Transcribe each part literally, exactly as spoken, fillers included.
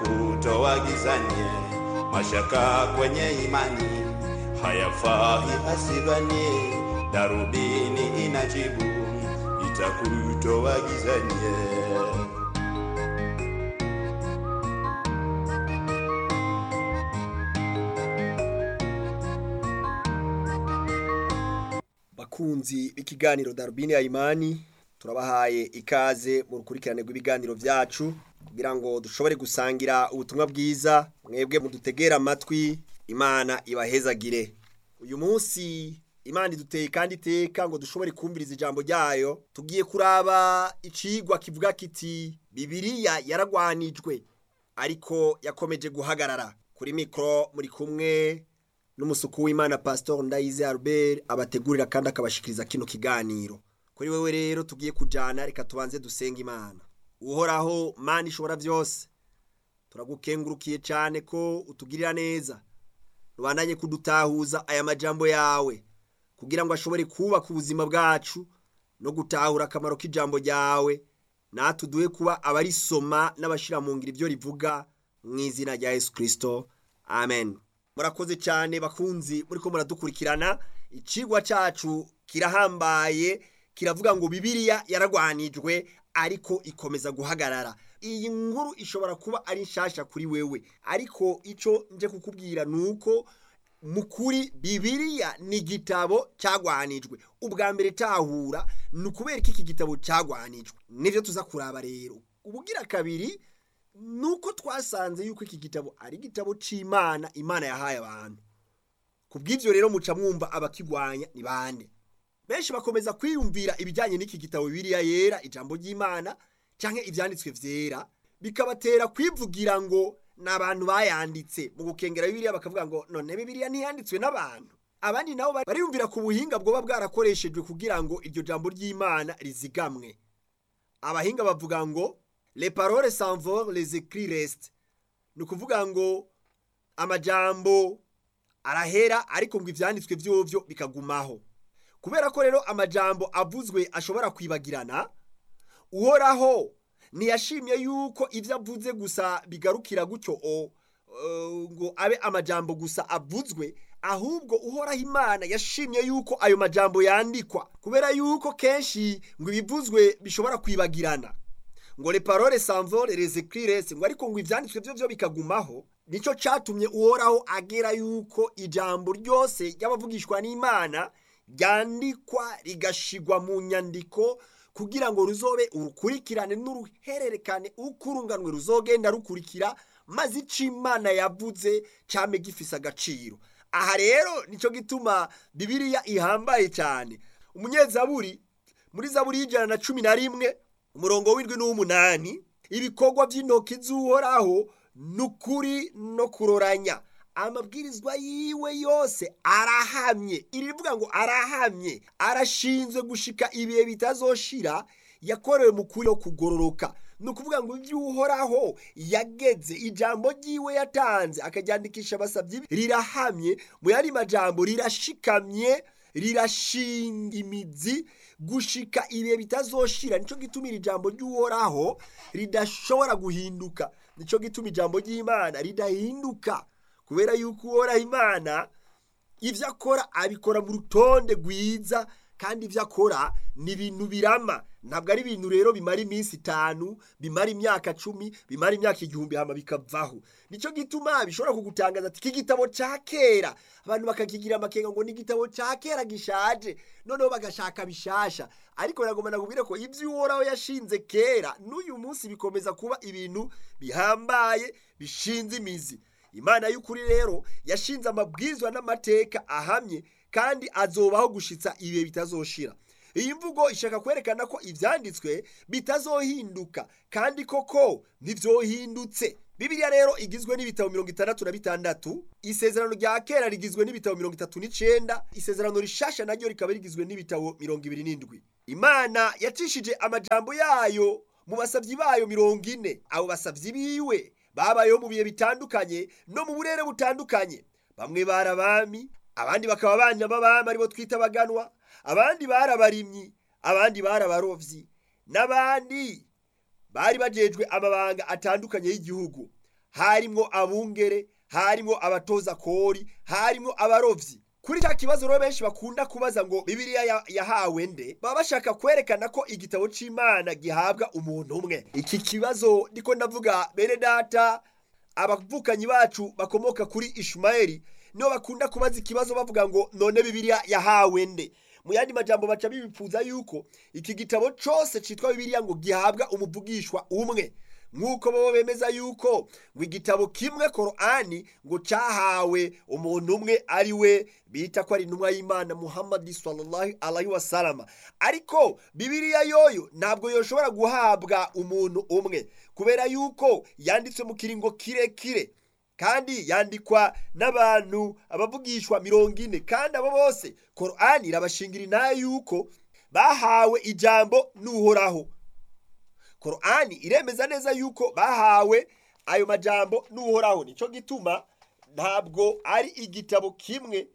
itakutoa gizani. Mashaka kwenye imani hayafai asidhani, darubini inajibu itakutoa gizani. Bakunzi b'ikiganiro Darubini ya Imani, turabahaye ikaze mu rukurikirane rw'ibiganiro vyacu kugira ngo dushobore gusangira ubutumwa bwiza. Mwebwe mudutegera amatwi, Imana ibahezagire. Uyu munsi Imana iduteye kandi iteka ngo dushobore kumviriza ijambo ryayo. Tugiye kuraba icigwa kivuga kiti Bibiliya yaragwanijwe ariko yakomeje guhagarara. Kuri mikro muri kumwe n'umusuku w'Imana Pastor Ndayize Albert abategurira kandi akabashikiriza kino kiganiro. Kuri wewe rero tugiye kujana, reka tubanze dusenga Imana. Uhoraho Mana ishobora byose, turagukengurukiye cyane ko utugirira neza, rubandanye kudutahuza aya majambo yawe kugira ngo ashobore kubaka ubuzima bwacu no gutahura akamaro k'ijambo ryawe, natuduhe kuba abarisoma n'abashira mu ngiro ibyo rivuga, mu izina rya Yesu Kristo, amen. Murakoze cyane bakunzi muri ko muradukurikirana. Icigwa cyacu kirahambaye, kiravuga ngo Bibiliya yaragwanijwe ariko ikomeza guhagarara. Iyi nkuru ishobora kuba ari nshasha kuri wewe, ariko ico nje kukubwira nuko mukuri Bibiliya ni gitabo cyagwanijwe. Ubwa mbere tahura nukubera iki gitabo cyagwanijwe, nivyo tuza kuraba rero. Ubugira kabiri nuko twasanze yuko iki gitabo ari gitabo c'Imana, Imana yahaye abantu. Kubw'ivyo rero muca mwumva abakigwanya ni bande. Benshi bakomeza kwiyumvira ibijyanye n'iki gitabo Bibiliya yera, ijambo ry'Imana canke ivyanditswe vyera, bikabatera kwivugira ngo n'abantu bayanditse. Mu gukengera Bibiliya bakavuga ngo none Bibiliya ntiyanditswe n'abantu. Abandi nabo bariyumvira ku buhinga bwoba bwarakoreshejwe kugira ngo iryo jambo ry'Imana rizigamwe. Abahinga bavuga ngo les paroles s'envolent, les écrits restent. Nukuvuga ngo amajambo arahera ariko ngo ivyanditswe vyovyo bikagumaho. Kubera ko rero amajambo avuzwe ashobora kwibagirana, Uhoraho ntiyashimye yuko ivyo avuze gusa bigarukira gutyo o uh, ngo abe amajambo gusa avuzwe, ahubwo Uhoraho Imana yashimye yuko ayo majambo yandikwa, kubera yuko kenshi ngo ibivuzwe bishobora kwibagirana. Ngo les paroles s'envolent, les écrits restent, ngo ariko ngo ivyanditswe vyo vyo bikagumaho. Nico catumye Uhoraho agera yuko ijambo ryose ry'abavugishwa n'Imana ryandikwa rigashigwa mu nyandiko kugira ngo ruzobe urukurikirane n'uruhererekane, ukurunganwe ruzogenda rukurikira, maze ic'Imana yavuze cyame gifisa agaciro. Aha rero nico gituma Bibiliya ihambaye cyane. Umunyezaburi muri Zaburi y'ijana na cumi na rimwe umurongo w'indwi n'umunani, ibikorwa by'intoki z'Uhoraho nukuri no kuroranya, amabwirizwa yiwe yose arahamye. Iri rivuga ngo arahamye, arashinzwe gushika ibihe bitazoshira, yakorewe mu kuri no kugororoka. Nukuvuga ngo ivy'Uhoraho yageze, ijambo ryiwe yatanze akaryandikisha abasavyi rirahamye, mu yari majambo rirashikamye, rirashinga imizi gushika ibihe bitazoshira. Nico gituma ijambo ry'Uhoraho ridashobora guhinduka, nico gituma ijambo ry'Imana ridahinduka, kubera yuko Uhoraho Imana ivyo akora abikora mu rutonde rwiza, kandi ivyo akora ni ibintu birama. Ntabwo ari ibintu rero bimara iminsi itanu, bimara imyaka cumi, bimara imyaka igihumbi hama bikavaho. Nico gituma bishobora kugutangaza ati iki gitabo ca kera, abantu bakakigira amakenga ngo ni igitabo ca kera gishaje, noneho bagashaka bishasha. Ariko nagomba nakubwire ko ivyo Uhoraho yashinze kera n'uyu munsi bikomeza kuba ibintu bihambaye bishinze imizi. Imana y'ukuri rero yashinze amabwizwa n'amateka ahamye kandi azobaho gushitsa ibihe bitazoshira. Iyi mvugo ishaka kwerekana ko ivyanditswe bitazohinduka, kandi koko ntivyohindutse. Bibiliya rero igizwe n'ibitabo mirongo itandatu na bitandatu, isezerano rya kera rigizwe n'ibitabo mirongo itatu n'icenda, isezerano rishasha naryo rikaba rigizwe n'ibitabo mirongo ibiri n'indwi. Imana yacishije amajambo yayo mu basavyi bayo mirongo ine. Abo basavyi biwe babayeho mu bihe bitandukanye no mu burere butandukanye. Bamwe barabami, abandi bakaba banya b'abami aribo twita abaganwa, abandi barabarimyi, abandi barabarovyi, n'abandi bari bajejwe amabanga atandukanye y'igihugu. harimwo abungere, harimwo abatoza kori, harimwo abarovyi. Kuri cya kibazo rero benshi bakunda kubaza ngo Bibiliya yahawe nde, baba bashaka kwerekana ko igitabo c'Imana gihabwa umuntu umwe. Iki kibazo ndiko ndavuga bene data, abavukanyi bacu bakomoka kuri Ishumayeli niyo bakunda kubaza ikibazo bavuga ngo none Bibiliya yahawe nde. Mu yandi majambo baca bibipfuza yuko iki gitabo cose citwa Bibiliya ngo gihabwa umuvugishwa umwe, nk'uko bo bemeza yuko ngo igitabo kimwe Korani ngo cahawe umuntu umwe ari we bita ko ari intumwa y'Imana Muhammad sallallahu alaihi wasallam. Ariko Bibiliya yoyo ntabwo yoshobora guhabwa umuntu umwe kubera yuko yanditswe mu kiringo kirekire kandi yandikwa n'abantu abavugishwa mirongo ine, kandi abo bose Korani irabashingira inayo yuko bahawe ijambo n'Uhoraho. Korani iremeza neza yuko bahawe ayo majambo n'Uhoraho. Nico gituma ntabwo ari igitabo kimwe,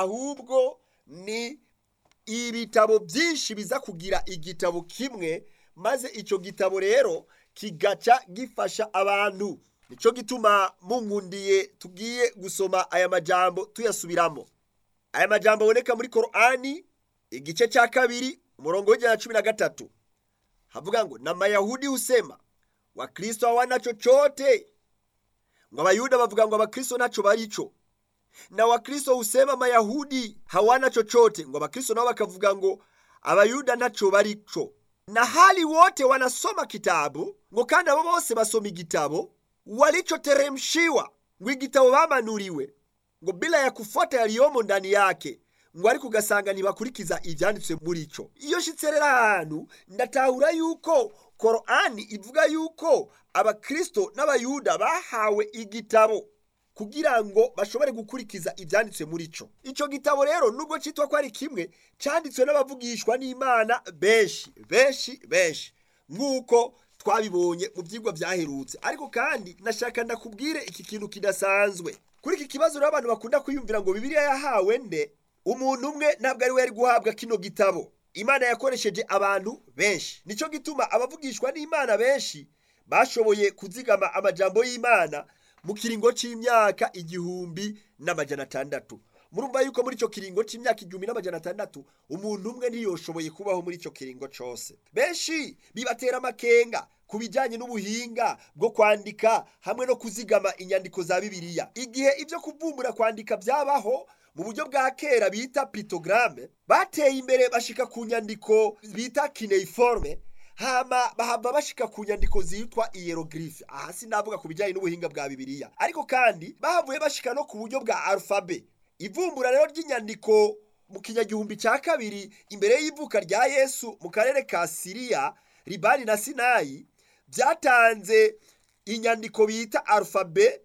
ahubwo ni ibitabo byinshi biza kugira igitabo kimwe, maze ico gitabo rero kigaca gifasha abantu. Nico gituma mungundiye tugiye gusoma aya majambo tuyasubiramo. Aya majambo aboneka muri Korani igice cha kabiri umurongo w'ijana cumi na gatatu. Havuga ngo na Mayahudi husema Wakristo hawana chochote, ngo Abayuda bavuga ngo Abakristo nacho baricho, na Wakristo husema Mayahudi hawana chochote, ngo Abakristo nao bakavuga ngo Abayuda nacho baricho, na hali wote wanasoma kitabu, ngo kandi abo bose basoma igitabo walichoteremshiwa, ngo igitabo bamanuriwe, ngo bila ya kufuata yaliyomo ndani yake, ngo ari kugasanga ntibakurikiza ivyanditswe muri ico. Iyo shitserera ahantu ndatahura yuko Korani ivuga yuko Abakristo n'Abayuda bahawe igitabo kugira ngo bashobore gukurikiza ivyanditswe muri ico. Ico gitabo rero nubwo citwa ko ari kimwe, canditswe n'abavugishwa n'Imana benshi benshi benshi, nk'uko twabibonye mu vyigwa vyaherutse. Ariko kandi nashaka ndakubwire iki kintu kidasanzwe kuri iki kibazo rero abantu bakunda kwiyumvira ngo Bibiliya yahawe nde. Umuntu umwe ntabwo ari we yari guhabwa kino gitabo. Imana yakoresheje abantu benshi. Nico gituma abavugishwa n'Imana benshi bashoboye kuzigama amajambo y'Imana mu kiringo c'imyaka igihumbi n'amajana atandatu. Murumva yuko muri ico kiringo c'imyaka igihumbi n'amajana atandatu umuntu umwe ntiyoshoboye kubaho muri ico kiringo cose. Benshi bibatera amakenga kubijanye n'ubuhinga bwo kwandika hamwe no kuzigama inyandiko za Bibiliya. Igihe ivyo kuvumbura kwandika vyabaho mu buryo bwa kera bita pictogramme, bateye imbere bashika ku nyandiko bita cuneiforme, hama bahava bashika ku nyandiko zitwa hieroglyphe. Aha sinavuga kubijanye n'ubuhinga bwa Bibiliya, ariko kandi bahavuye bashika no ku buryo bwa alphabet. Ivumbura rero ry'inyandiko mu kinyagihumbi ca kabiri imbere y'ivuka rya Yesu mu karere ka Syria, Libani na Sinai, byatanze inyandiko bita alphabet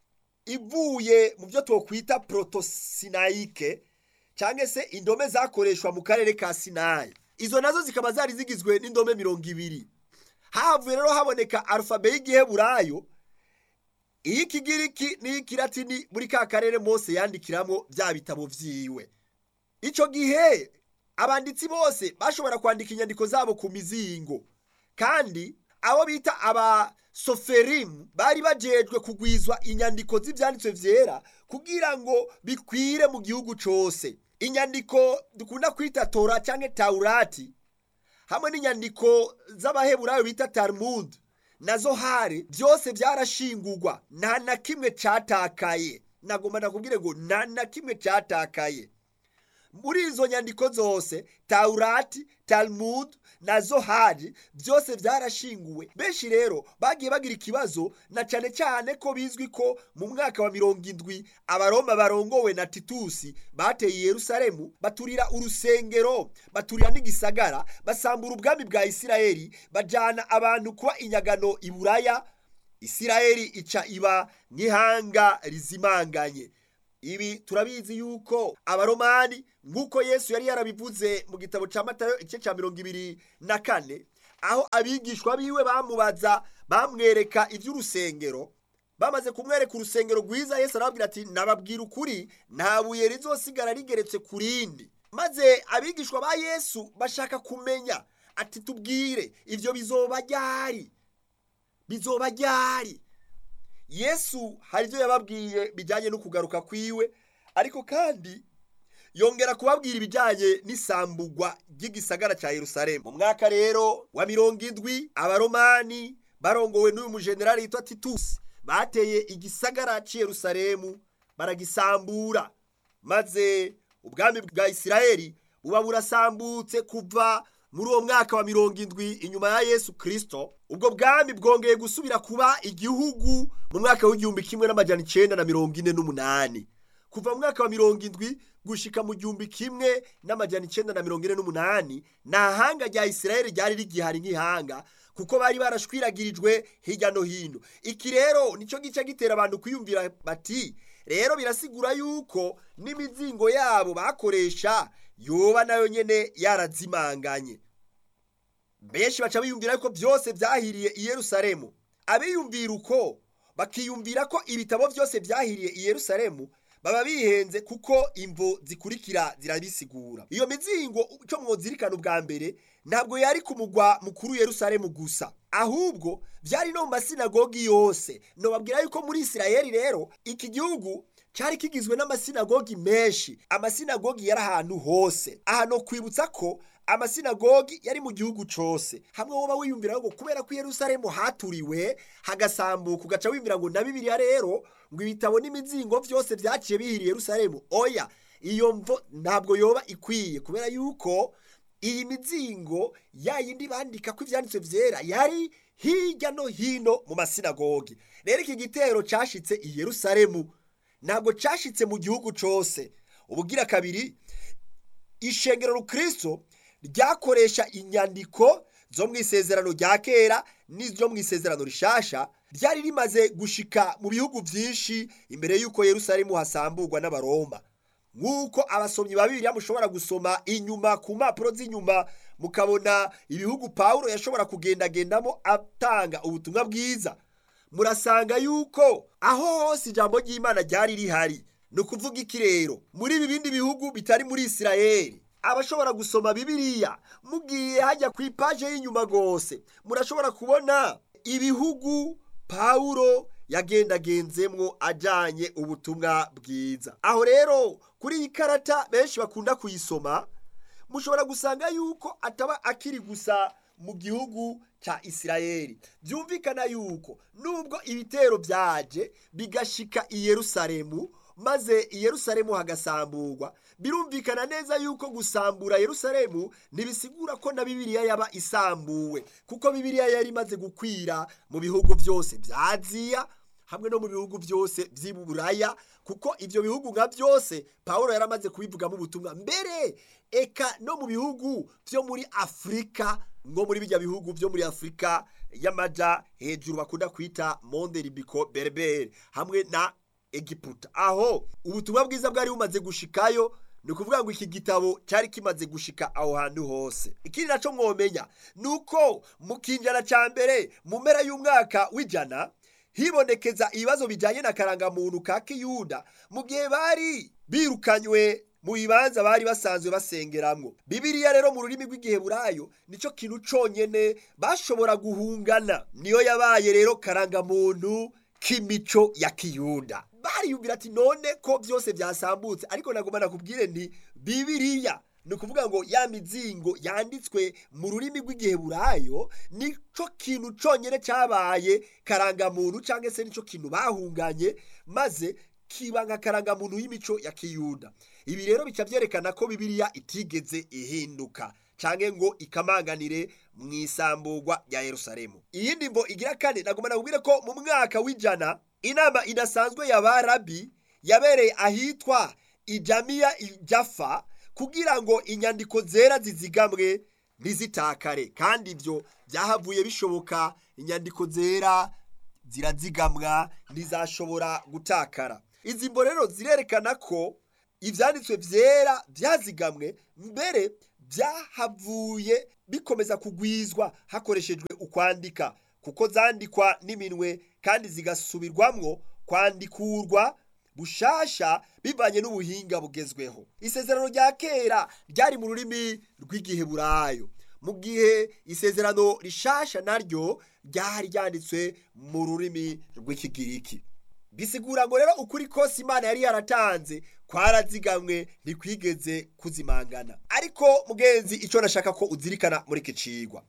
ivuye mu byo twokwita proto-sinaike, canke se indome zakoreshwa mu karere ka Sinai. Izo nazo zikaba zari zigizwe n'indome mirongo ibiri. Havuye rero haboneka alphabet y'Igiheburayo, iy'Ikigiriki n'Ikilatini muri ka karere Mose yandikiramo bya bitabo vyiwe. Ico gihe abanditsi bose bashobora kwandika inyandiko zabo ku mizingo, kandi abo bita aba Soferim bari bajejwe kugwizwa inyandiko z'ivyanditswe vyera kugira ngo bikwire mu gihugu cose. Inyandiko dukunda kwita Torah canke Taurati hamwe n'inyandiko z'Abaheburayo bita Talmud na Zohari byose byarashingurwa, nta na kimwe catakaye. Nagomba nakubwire ngo nta na kimwe catakaye. Muri izo nyandiko zose Taurati, Talmud na Zohari byose byarashinguwe. Benshi rero bagiye bagira ikibazo, na cyane cyane ko bizwi ko mu mwaka wa mirongo indwi Abaroma barongowe na Titusi bateye Yerusalemu, baturira urusengero, baturira n'igisagara, basambura ubwami bwa Isirayeli, bajana abantu kuba inyagano i Buraya. Isirayeli ica iba nk'ihanga rizimanganye. Ibi turabizi yuko Abaromani, nk'uko Yesu yari yarabivuze mu gitabo ca Matayo igice ca mirongo ibiri na kane, aho abigishwa biwe bamubaza bamwereka ivy'urusengero. Bamaze kumwereka urusengero rwiza, Yesu arababwira ati nababwira ukuri, nta buye rizosigara rigeretse ku rindi. Maze abigishwa ba Yesu bashaka kumenya ati tubwire ivyo bizoba ryari, bizoba ryari. Yesu hari ibyo yababwiye bijyanye no kugaruka kwiwe, ariko kandi yongera kubabwira ibijyanye n'isambugwa ry'igisagara cya Yerusalemu. Mu mwaka rero wa mirongo indwi abaromani barongowe n'uyu mujenerali yitwa Titusi bateye igisagara cy'i Yerusalemu baragisambura, maze ubwami bwa Isirayeli buba burasambutse kuva muri uwo mwaka wa mirongo indwi inyuma ya Yesu Kristo. Ubwo bwami bwongeye gusubira kuba igihugu mu mwaka w'igihumbi kimwe n'amajana icenda na mirongo ine n'umunani. Kuva mu mwaka wa mirongo indwi gushika mu gihumbi kimwe n'amajana icenda na mirongo ine n'umunani, nta hanga rya Isirayeli ryari rigihari nk'ihanga, kuko bari barashwiragirijwe hirya no hino. Iki rero nico gice gitera abantu kwiyumvira bati rero birasigura yuko n'imizingo yabo bakoresha yoba nayo nyene yarazimanganye. Benshi baca biyumvira yuko byose byahiriye i Yerusalemu. Abiyumvira uko bakiyumvira ko ibitabo byose byahiriye i Yerusalemu baba bihenze, kuko imvo zikurikira zirabisigura. Iyo mizingo cyo mwozirikana ubwa mbere ntabwo yari ku mugwa mukuru Yerusalemu gusa, ahubwo byari no mu masinagogi yose. No babwira yuko muri Isirayeli rero iki gihugu cyari kigizwe n'amasinagogi menshi. Amasinagogi yari ahantu hose. Aha no kwibutsa ko amasinagogi yari mu gihugu cose. Hamwe woba wiyumvira ngo kubera ko Yerusalemu haturiwe hagasambuka ugaca wiyumvira ngo na Bibiliya rero ngo ibitabo n'imizingo byose byaciye bihiriye Yerusalemu. Oya, iyo mvo ntabwo yoba ikwiye, kubera yuko iyi mizingo yayindi bandika ko ivyanditswe vyera yari hirya no hino mu masinagogi. Rero iki gitero cashitse i Yerusalemu, ntabwo cashitse mu gihugu cose. Ubugira kabiri, ishengero rukristo ryakoresha inyandiko zo mu isezerano rya kera n'izo mu isezerano rishasha, ryari rimaze gushika mu bihugu byinshi imbere yuko Yerusalemu hasamburwa n'abaroma. Nk'uko abasomyi ba Bibiliya mushobora gusoma inyuma ku mpapuro z'inyuma mukabona ibihugu Pawulo yashobora kugendagendamo atanga ubutumwa bwiza, murasanga yuko aho hose ijambo ry'Imana ryari rihari. Ni ukuvuga iki rero? Muri ibi bindi bihugu bitari muri Isirayeli, abashobora gusoma Bibiliya mugiye hajya ku ipaje y'inyuma gose, murashobora kubona ibihugu Pawulo yagendagenzemwo ajanye ubutumwa bwiza. Aho rero kuri iyi karata benshi bakunda kuyisoma, mushobora gusanga yuko ataba akiri gusa mu gihugu cha Isirayeli. Byumvikana yuko nubwo ibitero byaje bigashika i Yerusalemu, maze i Yerusalemu hagasamburwa, birumvikana neza yuko gusambura Yerusalemu ntibisigura ko na Bibiliya yaba isambuwe, kuko Bibiliya yari imaze gukwira mu bihugu byose bya Aziya hamwe no mu bihugu byose by'Iburaya, kuko ivyo bihugu nka byose Pawulo yaramaze kubivugamo ubutumwa. Mbere eka no mu bihugu byo muri Afrika, ngo muri bijya bihugu byo muri Afrika y'amaja hejuru bakunda kwita Monde Libico Berber hamwe na Egiputa, aho ubutumwa bwiza bwari bumaze gushikayo. Ni ukuvuga ngo iki gitabo cyari kimaze gushika aho hantu hose. Ikindi naco mwomenya nuko mu kinjana ca mbere mu mpera y'umwaka w'ijana hibonekeza ibibazo bijanye na karangamuntu ka Kiyuda, mu gihe bari birukanywe mu bibanza bari basanzwe basengeramwo. Bibiliya rero mu rurimi rw'igiheburayo nico kintu conyene bashobora guhungana, niyo yabaye rero karangamuntu k'imico ya Kiyuda. Bariyumvira ati none ko byose byasambutse, ariko nagomba nakubwire nti Bibiliya ni ukuvuga ngo ya mizingo yanditswe mu rurimi rw'igiheburayo nico kintu conyene cyabaye karangamuntu, cyangwa se nico kintu bahunganye maze kiba nka karangamuntu y'imico ya Kiyuda. Ibi rero bica byerekana ko Bibiliya itigeze ihinduka cange ngo ikamanganire mu isamburwa rya Yerusalemu. Iyindi mbo igira kane, nagomba nakubwire ko mu mwaka w'ijana inama idasanzwe y'abarabi yabereye ahitwa Ijamiya Ijafa kugira ngo inyandiko zera zizigamwe ntizitakare, kandi ivyo byahavuye bishoboka. Inyandiko zera zirazigamwa ntizashobora gutakara. Izi mbo rero zirerekana ko ivyanditswe vyera byazigamwe, mbere byahavuye bikomeza kugwizwa hakoreshejwe ukwandika, kuko zandikwa n'iminwe kandi zigasubirwamwo kwandikurwa bushasha bivanye n'ubuhinga bugezweho. Isezerano rya kera ryari mu rurimi rw'igiheburayo, mu gihe isezerano rishasha naryo ryari ryanditswe mu rurimi rw'ikigiriki. Bisigura ngo rero ukuri kose Imana yari yaratanze kwarazigamwe ntikwigeze kuzimangana. Ariko mugenzi, icyo nashaka ko uzirikana muri iki cigwa,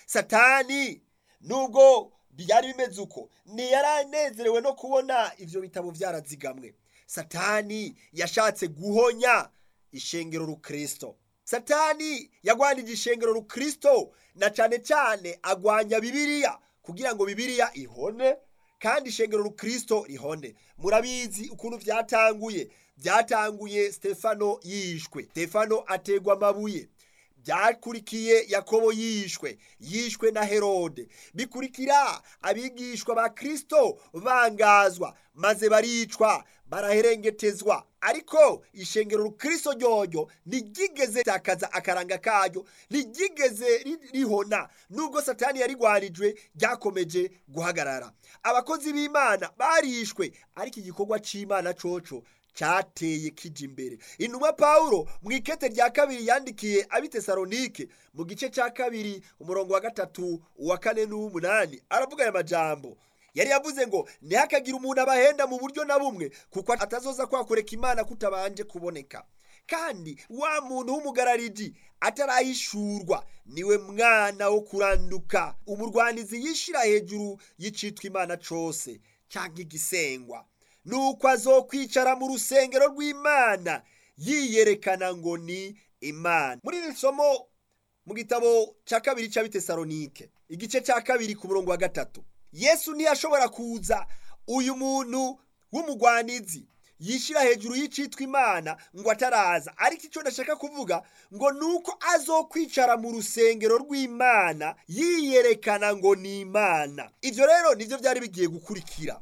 Satani nubwo byari bimeze uko ntiyaranezerewe no kubona ivyo bitabo vyarazigamwe. Satani yashatse guhonya ishengero rukristo. Satani yagwanije ishengero rukristo na cane cane agwanya Bibiliya kugira ngo Bibiliya ihone kandi ishengero rukristo rihone. Murabizi ukuntu vyatanguye. Vyatanguye Stefano yishwe, Stefano ategwa amabuye. Byakurikiye Yakobo yishwe, yishwe na Herode. Bikurikira abigishwa ba Kristo bangazwa maze baricwa, baraherengetezwa. Ariko ishengero rukristo ryoryo ntigigeze takaza akaranga karyo, ntigigeze rihona. Nubwo Satani yarigwanijwe ryakomeje guhagarara. Abakozi b'Imana barishwe, ariko igikorwa c'Imana coco cyateye kije imbere. Intumwa Paulo mu ikete rya kabiri yandikiye abitesalonike mu gice cya kabiri umurongo wa gatatu uwa kane n'umunani aravuga aya majambo. Yari yavuze ngo ntihakagira umuntu abahenda mu buryo na bumwe, kuko atazoza kwakoreka Imana kutabanje kuboneka. Kandi wa muntu w'umugarariji atarahishurwa niwe mwana wo kuranduka, umurwanizi yishira hejuru y'icitwa Imana cose cyangwa igisengwa. Nuko azokwicara mu rusengero rw'Imana yiyerekana ngo ni Imana. Muri iri somo mu gitabo cya kabiri cy'abitesalonike igice cya kabiri ku murongo wa gatatu, Yesu ntiyashobora kuza uyu muntu w'umugwanizi yishira hejuru y'icitwa Imana ngo ataraza. Ariko icyo ndashaka kuvuga ngo nuko azokwicara mu rusengero rw'Imana yiyerekana ngo ni Imana. Ivyo rero nivyo byari bigiye gukurikira.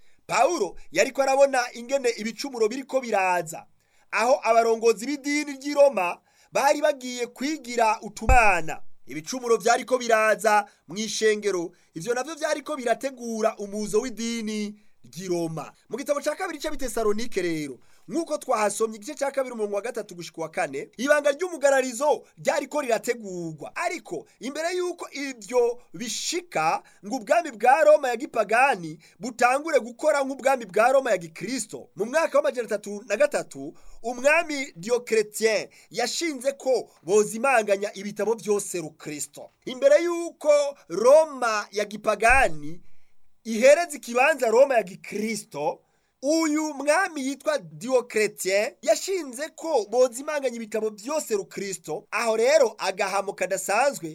Paulo yariko arabona ingene ibicumuro biriko biraza, aho abarongozi b'idini ry'i Roma bari bagiye kwigira utumana. Ibicumuro vyariko biraza mw'ishengero, ivyo navyo vyariko birategura umuzo w'idini ry'i Roma. Mu gitabo ca kabiri c'abitesalonike rero, nkuko twahasomye igice cya kabiri umurongo wa gatatu gushika wa kane, ibanga ry'umugararizo ryariko rirategurwa. Ariko imbere yuko ivyo bishika ngo ubwami bwa Roma ya gipagani butangure gukora nk'ubwami bwa Roma ya gikristo, mu mwaka wa majana atatu na gatatu umwami Diocletien yashinze ko bozimanganya ibitabo byose rukristo. Imbere yuko Roma ya gipagani ihereza ikibanza Roma ya gikristo, uyu mwami yitwa Diocletien yashinze ko bozimanganya ibitabo byose rukristo. Aho rero agahamo kadasanzwe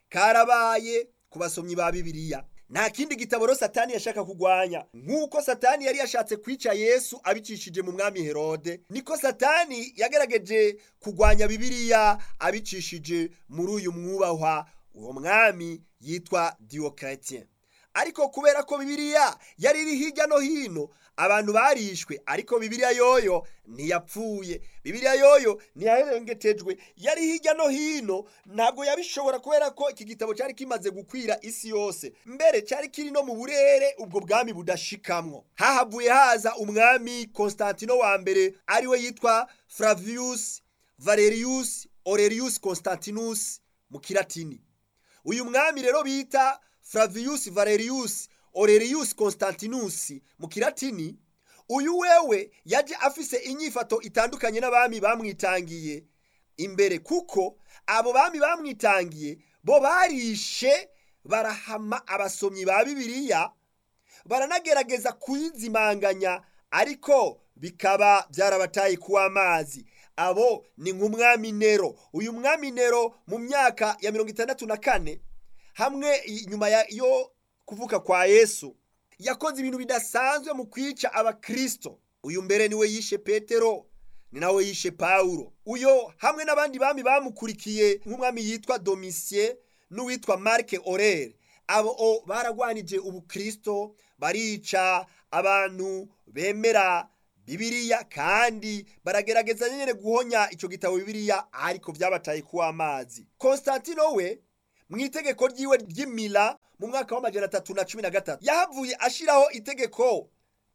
karabaye ku basomyi ba Bibiliya. Nta kindi gitabo ro Satani yashaka kugwanya. Nkuko Satani yari yashatse kwica Yesu abicishije mu mwami Herode, niko Satani yagerageje kugwanya Bibiliya abicishije muri uyu mwubahwa uwo mwami yitwa Diocletien. Ariko kubera ko Bibiliya yari iri hirya no hino, abantu barishwe, ariko Bibiliya yoyo ntiyapfuye. Bibiliya yoyo ntiyaherengetejwe, yari hirya no hino. Ntabwo yabishobora kubera ko iki gitabo cyari kimaze gukwira isi yose, mbere cyari kiri no mu burere ubwo bwami budashikamwo. Hahavuye haza umwami Constantino wa mbere, ariwe yitwa Flavius Valerius Aurelius Constantinus mu Kilatini. Uyu mwami rero bita Flavius Valerius Aurelius Constantinus mu Kilatini, uyu wewe yaje afise inyifato itandukanye n'abami bamwitangiye imbere, kuko abo bami bamwitangiye bo barishe barahama abasomyi ba Bibiliya, baranagerageza kuyizimanganya, ariko bikaba byarabataye kuwa amazi. Abo ni nk'umwami Nero. Uyu mwami Nero mu myaka ya mirongo itandatu na kane hamwe nyuma yo kuvuka kwa Yesu yakoze ibintu bidasanzwe mu kwica abakristo. Uyu mbere niwe yishe Petero, ni nawe yishe Paulo. Uyo hamwe n'abandi bami bamukurikiye nk'umwami yitwa Domitien n'uwitwa Marc Aurèle, abo baragwanije ubukristo, barica abantu bemera Bibiliya, kandi baragerageza nyene guhonya ico gitabo Bibiliya, ariko byabataye kuwa amazi. Constantino we mwitegeko ryiwe ry'Imila mu mwaka wa majana atatu na cumi na gatatu yahavuye ashiraho itegeko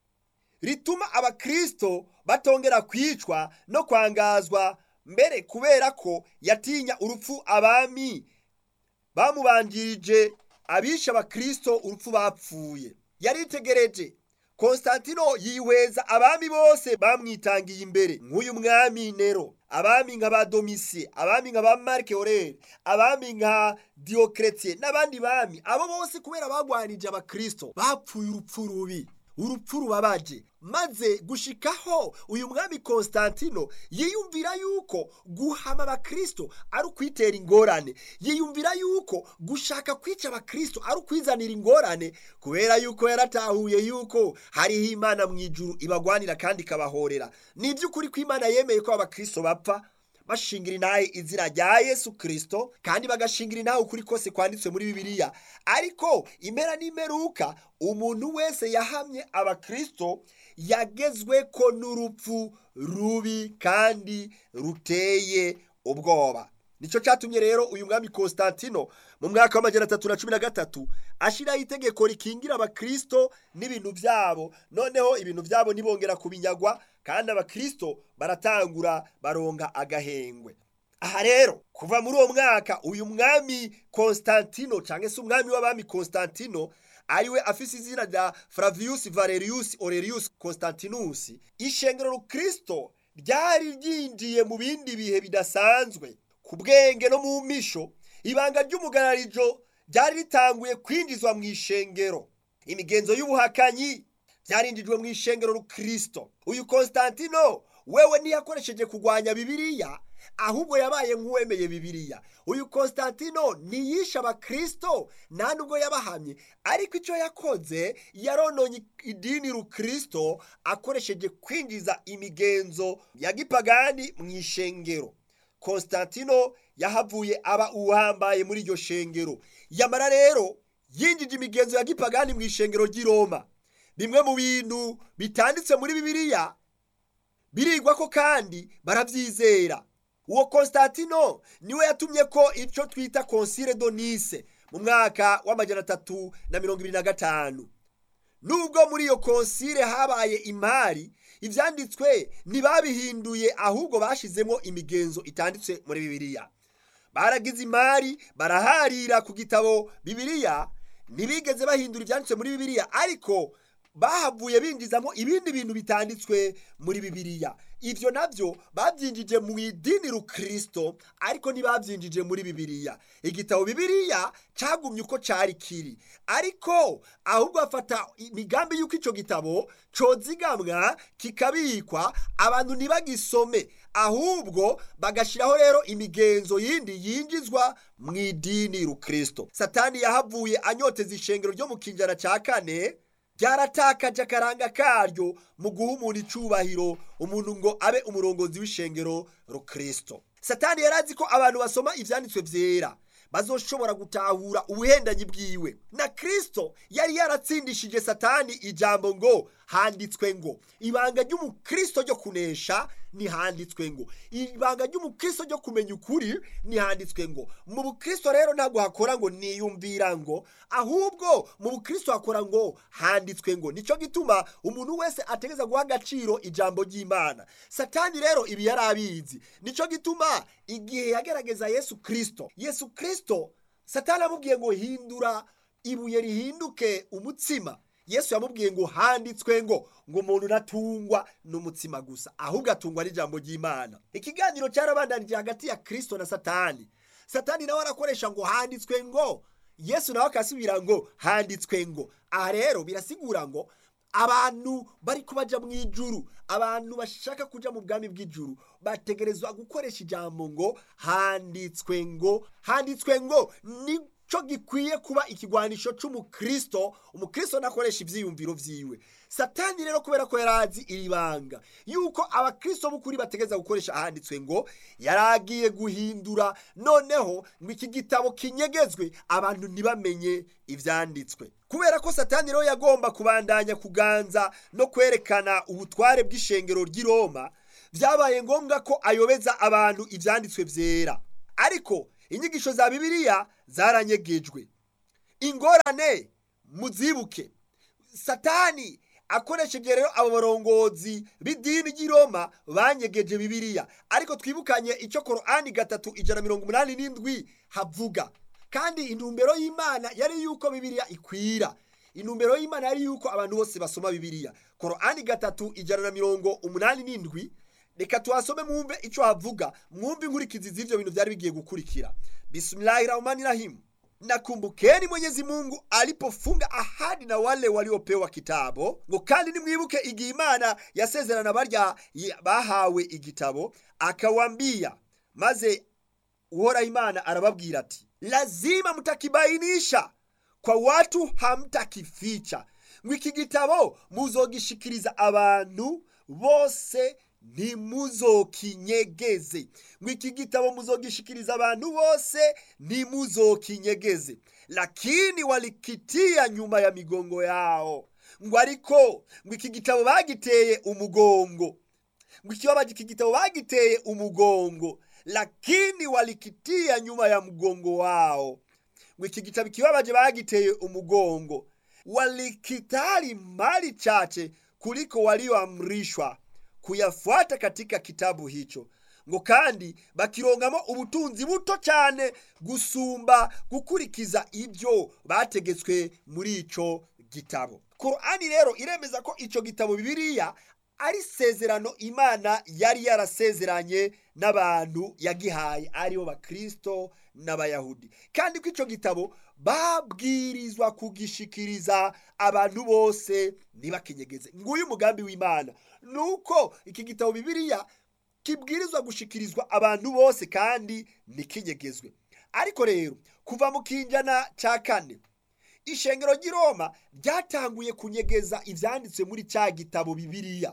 rituma abakristo batongera kwicwa no kwangazwa, mbere kubera ko yatinya urupfu abami bamubanjirije abisha abakristo urupfu bapfuye. Yaritegereje Konstantino yihweza abami bose bamwitangiye imbere nk'uyu mwami Nero, abami nka ba Domicie, abami nka ba Marc Aurèle, abami nka Diocletian n'abandi bami. Abo bose kubera bagwanije abakristo bapfuye urupfu rubi, urupfu rubabaje. Maze gushikaho uyu mwami Konstantino yiyumvira yuko guhama abakristo ari ukwitera ingorane, yiyumvira yuko gushaka kwica abakristo ari ukwizanira ingorane, kubera yuko yaratahuye yuko hariho Imana mu ijuru ibagwanira kandi ikabahorera. Ni iby'ukuri ko Imana yemeye ko abakristo bapfa bashingira intahe izina rya Yesu Kristo, kandi bagashingira intahe ukuri kose kwanditswe muri Bibiliya. Ariko impera n'imeruka umuntu wese yahamye abakristo yagezwe ko n'urupfu rubi kandi ruteye ubwoba. Nico cyatumye rero uyu mwami Konstantino mu mwaka wa majana atatu na cumi na gatatu ashiraho itegeko rikingira abakristo n'ibintu byabo. Noneho ibintu byabo nibongera kubinyagwa, kandi abakristo baratangura baronga agahengwe. Aha rero kuva muri uwo mwaka uyu mwami Konstantino cyangwa se umwami w'abami Konstantino ariwe afise izina rya Flavius Valerius Aurelius Constantinus, ishengero rukristo ryari ryinjiye mu bindi bihe bidasanzwe. Ku bwenge no mu misho, ibanga ry'umugararijo ryari ritanguye kwinjizwa mu ishengero. Imigenzo y'ubuhakanyi byarinjijwe mu ishengero rukristo. Uyu Konstantino wewe ntiyakoresheje kugwanya Bibiliya, ahubwo yabaye nk'uwemeye Bibiliya. Uyu Konstantino ntiyisha abakristo nta nubwo yabahamye, ariko icyo yakoze yarononye idini rukristo akoresheje kwinjiza imigenzo ya gipagani mu ishengero. Konstantino yahavuye aba uhambaye muri iryo shengero. Yamara rero yinjije imigenzo ya gipagani mu ishengero ry'i Roma. Bimwe mu bintu bitanditse muri Bibiliya birigwa ko kandi baravyizera. Uwo Konstantino niwe yatumye ko icyo twita Concile de Nice mu mwaka wa majana atatu na mirongo ibiri na gatanu. Nubwo muri iyo konsile habaye imari, ivyanditswe ntibabihinduye, ahubwo bashizemo imigenzo itanditse muri Bibiliya. Baragize imari, baraharira ku gitabo Bibiliya, ntibigeze bahindura ivyanditswe muri Bibiliya, ariko bahavuye binjizamo ibindi bintu bitanditswe muri Bibiliya. Ivyo navyo bavyinjije mu idini rukristo, ariko ntibavyinjije muri Bibiliya. Igitabo Bibiliya cagumye uko cari kiri, ariko ahubwo afata imigambi yuko ico gitabo cozigamwa kikabikwa, abantu ntibagisome, ahubwo bagashiraho rero imigenzo yindi yinjizwa mu idini rukristo. Satani yahavuye anyoteza ishengero ryo mu kinjana ca kane, ryaratakaje akaranga karyo mu guha umuntu icubahiro, umuntu ngo abe umurongozi w'ishengero rukristo. Satani yarazi ko abantu basoma ivyanditswe vyera bazoshobora gutahura ubuhendanyi bwiwe. Na Kristo yari yaratsindishije Satani ijambo ngo handitswe ngo. Ibanga ry'umukristo ryo kunesha ni handitswe ngo. Ibanga ry'umukristo ryo kumenya ukuri ni handitswe ngo. Mu bukristo rero ntabwo hakora ngo niyumvira ngo, ahubwo mu bukristo hakora ngo handitswe ngo. Nico gituma umuntu wese ategeza guha agaciro ijambo ry'Imana. Satani rero ibi yarabizi. Nico gituma igihe yagerageza Yesu Kristo, Yesu Kristo Satani amubwiye ngo hindura ibuye rihinduke umutsima. Yesu yamubwiye ngo handitswe ngo ngo umuntu natungwa n'umutsima gusa, ahubwo atungwa n'ijambo ry'Imana. Ikiganiro cyarabandanije hagati ya Kristo na Satani. Satani nawe arakoresha ngo handitswe ngo, Yesu nawe akasubira ngo handitswe ngo. Aha rero birasigura ngo abantu bari kubaja mu ijuru, abantu bashaka kuja mu bwami bw'ijuru, bategerezwa gukoresha ijambo ngo handitswe ngo. Handitswe ngo ni cyo gikwiye kuba ikigwanisho c'umukristo. Umukristo nakoresha ivyiyumviro vyiwe. Satani rero kubera ko yarazi iribanga yuko abakristo b'ukuri bategeza gukoresha ahanditswe ngo, yaragiye guhindura noneho ngo iki gitabo kinyegezwe abantu ntibamenye ivyanditswe. Kubera ko Satani rero yagomba kubandanya kuganza no kwerekana ubutware bw'ishengero ry'i Roma, vyabaye ngombwa ko ayobeza abantu ivyanditswe vyera. Ariko inyigisho za Bibiliya zaranyegejwe. Ingorane muzibuke, Satani akoresheje rero abo barongozi b'idini ry'i Roma banyegeje Bibiliya. Ariko twibukanye icyo Korani gatatu ijana mirongo umunani n'indwi havuga. kandi intumbero y'Imana yari yuko Bibiliya ikwira. Intumbero y'Imana yari yuko abantu bose basoma Bibiliya. Korani gatatu ijana na mirongo umunani n'indwi, reka tuhasome mwumve ico havuga, mwumve inkurikizi z'ivyo bintu vyari bigiye gukurikira. Bismillahirrahmanirrahim. Nakumbukeni Mwenyezi Mungu alipofunga ahadi na wale waliopewa kitabo, ngo kandi nimwibuke igihe Imana yasezerana barya bahawe igitabo, akawambia, maze Uhoraho Imana arababwira ati, lazima mutakibainisha kwa watu, hamtakificha. Ngo iki gitabo muzogishikiriza abantu bose, ntimuzokinyegeze. Ngo iki gitabo muzogishikiriza abantu bose, ntimuzokinyegeze. Lakini walikitia nyuma ya migongo yao. Ngo ariko ngo iki gitabo bagiteye umugongo. Ngo iki gitabo bagiteye umugongo, lakini walikitia nyuma ya mgongo wao. Ngo iki gitabo kibabaje bagiteye umugongo, walikitali mali chache kuliko walioamrishwa kuyafuata katika kitabu hicho. Ngo kandi bakirongamo ubutunzi buto cyane gusumba gukurikiza ibyo bategetswe muri ico gitabo. Korani rero iremeza ko ico gitabo Bibiliya ari sezerano Imana yari yarasezeranye n'abantu yagihaye, aribo bakristo n'abayahudi, kandi ko ico gitabo babwirizwa kugishikiriza abantu bose ntibakinyegeze. Nguyu umugambi w'Imana, nuko iki gitabo Bibiliya kibwirizwa gushikirizwa abantu bose kandi ntikinyegezwe. Ariko rero kuva mu kinjana ca kane, ishengero ry'i Roma ryatanguye kunyegeza ivyanditswe muri ca gitabo Bibiliya,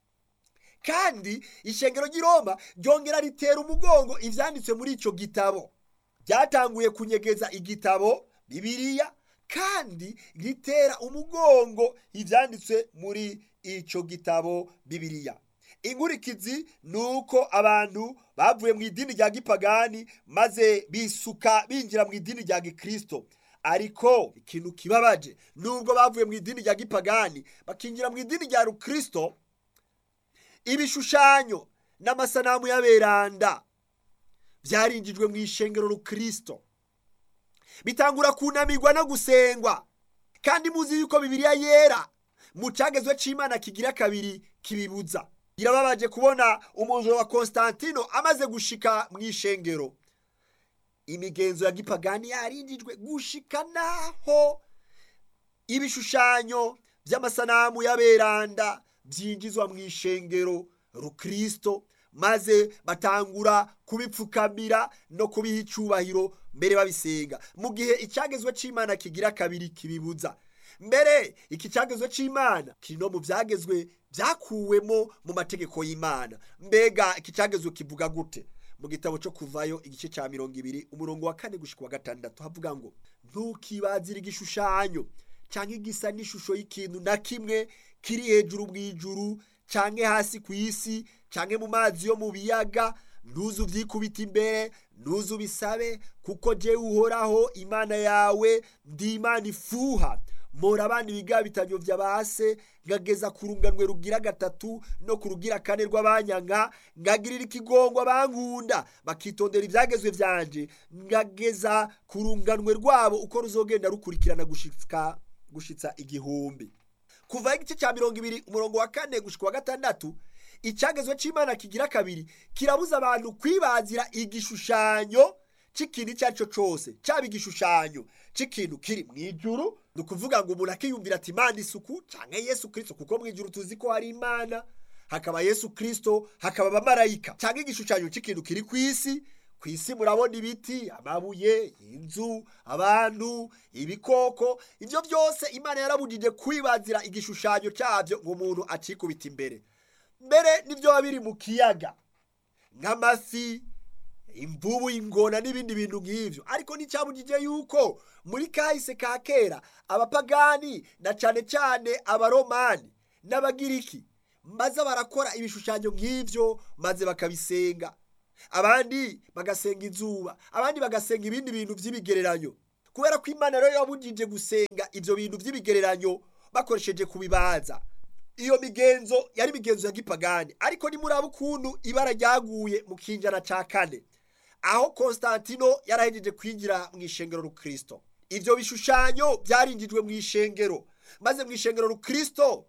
kandi ishengero ry'i Roma ryongera ritera umugongo ivyanditswe muri ico gitabo. Ryatanguye kunyegeza igitabo Bibiliya kandi ritera umugongo ivyanditswe muri ico gitabo Bibiliya. Inkurikizi nuko abantu bavuye mu idini rya gipagani maze bisuka binjira mu idini rya gikristo. Ariko ikintu kibabaje, nubwo bavuye mu idini rya gipagani bakinjira mu idini rya rukristo, ibishushanyo n'amasanamu y'aberanda vyarinjijwe mu ishengero rukristo, bitangura kunamirwa no gusengwa. Kandi muzi yuko Bibiliya yera mu cagezwe c'Imana kigira kabiri kibibuza. Birababaje kubona umunjoro wa Konstantino amaze gushika mu ishengero, imigenzo ya gipagani yarinjijwe gushika naho ibishushanyo vy'amasanamu y'aberanda vyinjizwa mu ishengero rukristo, maze batangura kubipfukamira no kubiha icubahiro, mbere babisenga, mu gihe icagezwe c'Imana kigira kabiri kibibuza. Mbere iki cagezwe c'Imana kiri no mu vyagezwe vyakuwemo mu mategeko y'Imana. Mbega iki cagezwe kivuga gute? Mu gitabo cyo Kuvayo igice ca mirongo ibiri umurongo wa kane gushika wa gatandatu havuga ngo, ntukibazire igishushanyo canke gisa n'ishusho y'ikintu na kimwe kiri hejuru mw'ijuru canke hasi kw'isi canke mu mazi yo mu biyaga. Ntuzu vyikubita imbere, ntuzu bisabe, kuko je Uhoraho Imana yawe ndi Imana ifuha, mora abana ibigabitanyo vy'abase, ngageza ku runganwe rugira gatatu no ku rugira kane rw'abanyanga, ngagirira ikigongwa abankunda bakitondera ivyagezwe vyanje, ngageza ku runganwe rwabo uko ruzogenda rukurikirana gushika gushitsa igihumbi. Kuva igice ca mirongo ibiri umurongo wa kane gushika wa gatandatu, icagezwe c'Imana kigira kabiri kirabuza abantu kwibazira igishushanyo c'ikintu ico arico cose, caba igishushanyo c'ikintu kiri mw'ijuru, nukuvuga ngo umuntu akiyumvira ati Imana isuku canke Yesu Kristo, kuko mw'ijuru tuzi ko hari Imana, hakaba Yesu Kristo, hakaba abamarayika, canke igishushanyo c'ikintu kiri kw'isi. Kw'isi murabona ibiti, amabuye, inzu, abantu, ibikoko, ivyo vyose Imana yarabujije kwibazira igishushanyo cavyo ngo umuntu acikubita imbere. Mbere nivyo babiri mu kiyaga nk'amafi, imvubu, ingona n'ibindi bintu nk'ivyo. Ariko nicabujije yuko muri kahise ka kera abapagani na cane cane abaromani n'abagiriki maze barakora ibishushanyo nk'ivyo maze bakabisenga. Abandi bagasenga izuba, abandi bagasenga ibindi bintu vy'ibigereranyo, kubera ko Imana rero yabujije gusenga ivyo bintu vy'ibigereranyo bakoresheje kubibaza. Iyo migenzo yari migenzo ya gipagani. Ariko ni muraba ukuntu ibara ryaguye mu kinjana ca kane, aho Konstantino yarahejeje kwinjira mu ishengero rukristo. Ivyo bishushanyo byarinjijwe mu ishengero, maze mu ishengero rukristo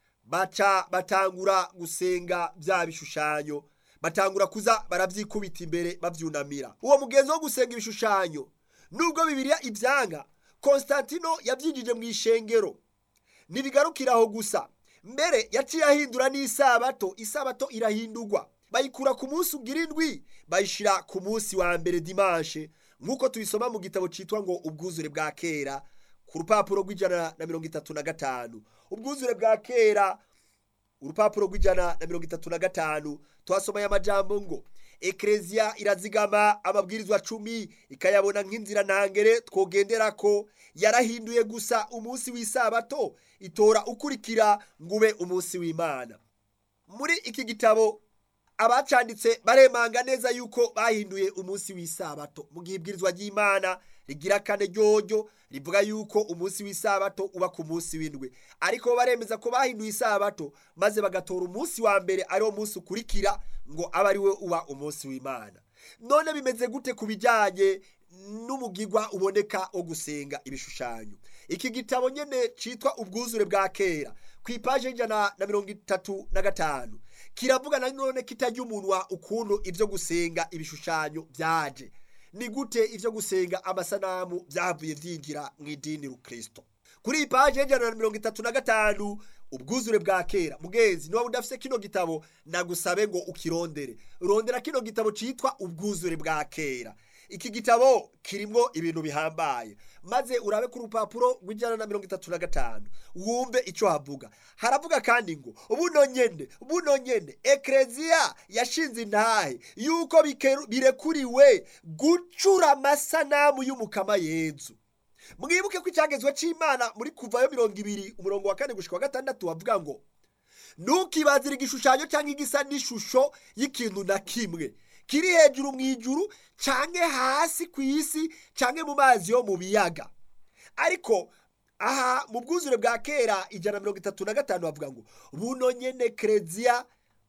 baca batangura gusenga bya bishushanyo, batangura kuza baravyikubita imbere bavyunamira. Uwo mugenzo wo gusenga ibishushanyo nubwo Bibiliya ivyanga, Konstantino yavyinjije mu ishengero. Nibigarukiraho gusa, mbere yaciye ahindura n'isabato, isabato irahindurwa, bayikura ku munsi ugira indwi bayishira ku munsi wa mbere dimanche, nkuko tubisoma mu gitabo citwa ngo ubwuzure bwa kera ku rupapuro rw'ijana na mirongo itatu na gatanu. Ubwuzure bwa kera urupapuro rw'ijana na mirongo itatu na gatanu twasomeye amajambo ngo Eklezia irazigama amabwirizwa cumi ikayabona nk'inzira ntangere twogenderako, yarahinduye gusa umunsi w'isabato itora ukurikira ngube umunsi w'Imana. Muri iki gitabo abacanditse baremanga neza yuko bahinduye umunsi w'isabato, mu gihe ibwirizwa ry'Imana rigira kane ryoryo rivuga yuko umunsi w'isabato uba ku munsi w'indwi, ariko baremeza ko bahinduye isabato maze bagatora umunsi wa mbere ari wo munsi ukurikira ngo aba ari we uba umunsi w'Imana. None bimeze gute kubijanye n'umugirwa uboneka wo gusenga ibishushanyo? Iki gitabo nyene citwa ubwuzure bwa kera kwipaje ijana na mirongo itatu na gatanu kiravuga na none kitarya umunwa ukuntu ivyo gusenga ibishushanyo vyaje. Ni gute ivyo gusenga amasanamu vyavuye vyinjira mu idini rukristo? Kuri ipaje ijana na mirongo itatu na gatanu ubwuzure bwa kera, mugezi niba udafise kino gitabo nagusabe ngo ukirondere, rondera kino gitabo citwa ubwuzure bwa kera. Iki gitabo kirimwo ibintu bihambaye, maze urabe ku rupapuro rw'ijana na mirongo itatu na gatanu wumve ico havuga. Haravuga kandi ngo buno nyene buno nyene Eklezia yashinze intahe yuko birekuriwe gucura amasanamu y'umukama Yezu. Mwibuke ko icyagezwe c'Imana muri Kuvayo mirongo ibiri umurongo wa kane gushika wa gatandatu wavuga ngo ntukibazire igishushanyo cyangwa igisa n'ishusho y'ikintu na kimwe kiri hejuru mu ijuru canke hasi ku isi canke mu mazi yo mu biyaga. Ariko aha mu bwuzure bwa kera ijana na mirongo itatu na gatanu bavuga ngo buno nyene Eklezia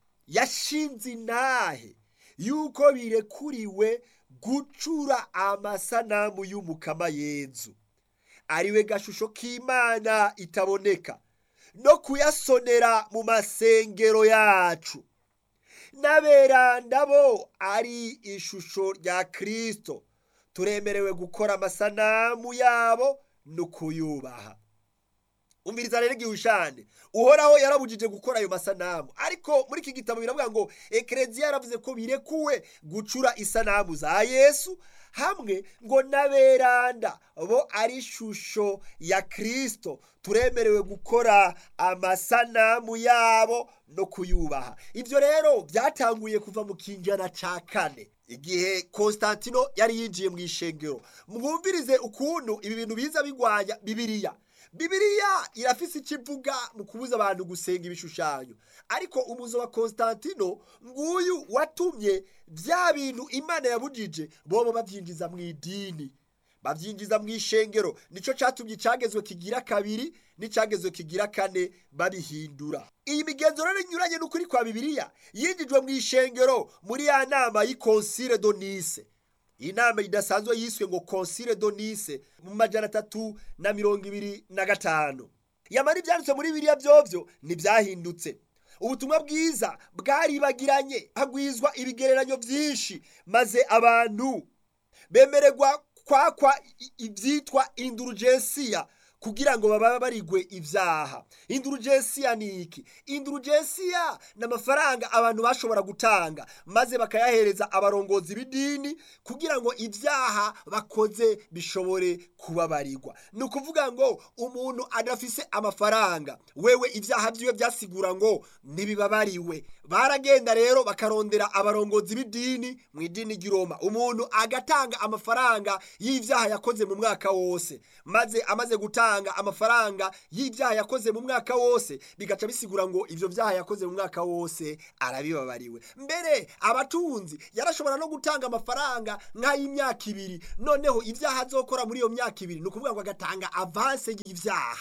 yashinze intahe yuko birekuriwe gucura amasanamu y'umukama Yezu, ariwe gashusho k'Imana itaboneka, no kuyasonera mu masengero yacu. N'aberanda bo ari ishusho rya Kristo turemerewe gukora amasanamu yabo no kuyubaha. Umviriza rero igihushane, Uhoraho yarabujije gukora ayo masanamu, ariko muri iki gitabo biravuga ngo Eklezia yaravuze ko birekuwe gucura isanamu za Yesu, hamwe ngo n'aberanda bo ari ishusho ya Kristo turemerewe gukora amasanamu yabo no kuyubaha. Ivyo rero byatanguye kuva mu kinjana ca kane igihe Konstantino yari yinjiye mu ishengero. Mwumvirize ukuntu ibi bintu biza bigwanya Bibiliya. Bibiliya irafise ikivuga mu kubuza abantu gusenga ibishushanyo, ariko umuzo wa Konstantino nguyu watumye vya bintu Imana yabujije bobo bavyinjiza mu idini, bavyinjiza mu ishengero. Nico catumye cagezwe kigira kabiri n'icagezwe kigira kane babihindura. Iyi migenzo rero inyuranye n'ukuri kwa Bibiliya yinjijwe mu ishengero muri ya nama y'Concile de Nice. Inama idasanzwe yiswe ngo Concile de Nice mu majana atatu na mirongo ibiri na gatanu. Yamara ivyanditswe muri Bibiliya vyovyo ntivyahindutse. Ubutumwa bwiza bwaribagiranye, hagwizwa ibigereranyo vyinshi, maze abantu bemererwa kwakwa ivyitwa indulgensia kugira ngo baba barigwe ivyaha. Indulgensia ni iki? Indulgensia n'amafaranga abantu bashobora gutanga maze bakayahereza abarongozi b'idini kugira ngo ivyaha bakoze bishobore kubabarirwa. Ni ukuvuga ngo umuntu adafise amafaranga, wewe ivyaha vyiwe vyasigura ngo ntibibabariwe. Baragenda rero bakarondera abarongozi b'idini mu idini ry'Iroma, umuntu agatanga amafaranga y'ivyaha yakoze mu mwaka wose, maze amaze gutanga amafaranga y'ivyaha yakoze mu mwaka wose bigaca bisigura ngo ivyo vyaha yakoze mu mwaka wose arabibabariwe. Mbere abatunzi yarashobora no gutanga amafaranga nk'ay'imyaka ibiri, noneho ivyaha azokora muri iyo myaka ibiri, ni ukuvuga ngo agatanga avance y'ivyaha.